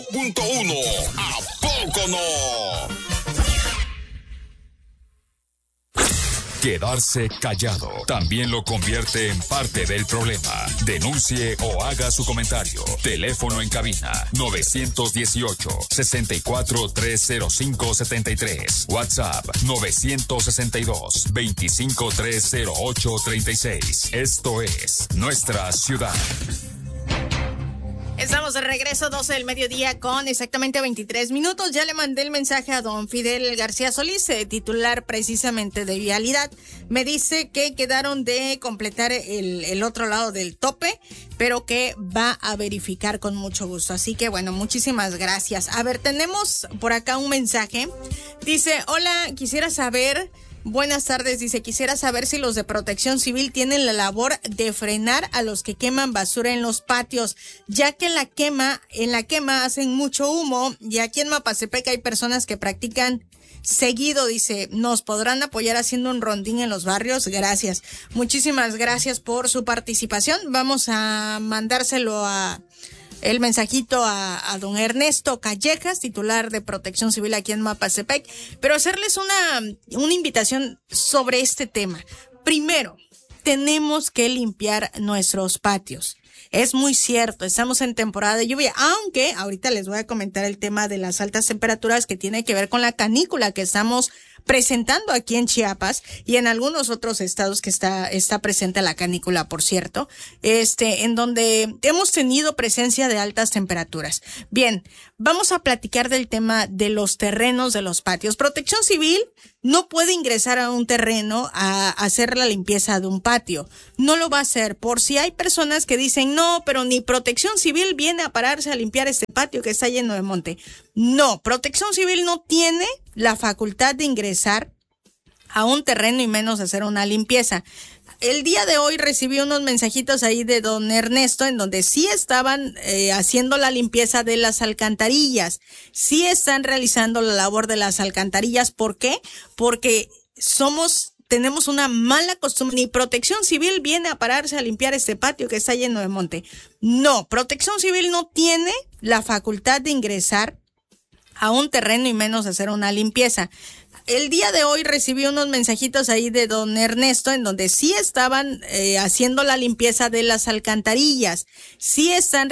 Punto 1. ¿A poco no? Quedarse callado también lo convierte en parte del problema. Denuncie o haga su comentario. Teléfono en cabina 918-64-305-73. WhatsApp 962-25-308-36. Esto es Nuestra Ciudad. Estamos de regreso, 12 del mediodía con exactamente 23 minutos. Ya le mandé el mensaje a don Fidel García Solís, titular precisamente de Vialidad. Me dice que quedaron de completar el otro lado del tope, pero que va a verificar con mucho gusto. Así que bueno, muchísimas gracias. A ver, tenemos por acá un mensaje. Dice, hola, quisiera saber... Buenas tardes, dice, quisiera saber si los de Protección Civil tienen la labor de frenar a los que queman basura en los patios, ya que en la quema hacen mucho humo y aquí en Mapastepec hay personas que practican seguido, dice, ¿nos podrán apoyar haciendo un rondín en los barrios? Gracias. Muchísimas gracias por su participación. Vamos a mandárselo el mensajito a don Ernesto Callejas, titular de Protección Civil aquí en Mapastepec, pero hacerles una invitación sobre este tema. Primero, tenemos que limpiar nuestros patios. Es muy cierto, estamos en temporada de lluvia, aunque ahorita les voy a comentar el tema de las altas temperaturas que tiene que ver con la canícula que estamos presentando aquí en Chiapas y en algunos otros estados que está presente la canícula, por cierto, en donde hemos tenido presencia de altas temperaturas. Bien, vamos a platicar del tema de los terrenos de los patios. Protección Civil no puede ingresar a un terreno a hacer la limpieza de un patio. No lo va a hacer por si hay personas que dicen, no, pero ni Protección Civil viene a pararse a limpiar este patio que está lleno de monte. No, Protección Civil no tiene la facultad de ingresar a un terreno y menos hacer una limpieza. El día de hoy recibí unos mensajitos ahí de don Ernesto en donde sí estaban haciendo la limpieza de las alcantarillas. Sí están realizando la labor de las alcantarillas. ¿Por qué? Porque tenemos una mala costumbre. Ni Protección Civil viene a pararse a limpiar este patio que está lleno de monte. No, Protección Civil no tiene la facultad de ingresar a un terreno y menos hacer una limpieza. El día de hoy recibí unos mensajitos ahí de don Ernesto en donde sí estaban haciendo la limpieza de las alcantarillas. Sí están